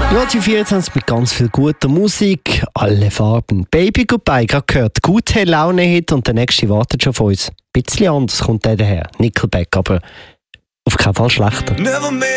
Radio 24 mit ganz viel guter Musik, alle Farben. Baby Goodbye, gerade gehört. Gute Laune-Hit und der nächste wartet schon von uns. Ein bisschen anders kommt der daher. Nickelback, aber auf keinen Fall schlechter.